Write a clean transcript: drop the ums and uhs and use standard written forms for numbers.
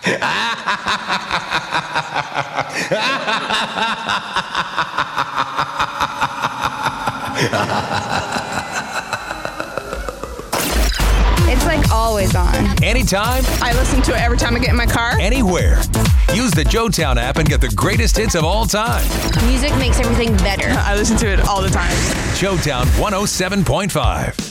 It's like always on. Anytime, I listen to it every time I get in my car. anywhere. Use the Joetown app and get the greatest hits of all time. Music makes everything better. I listen to it all the time. Joetown 107.5.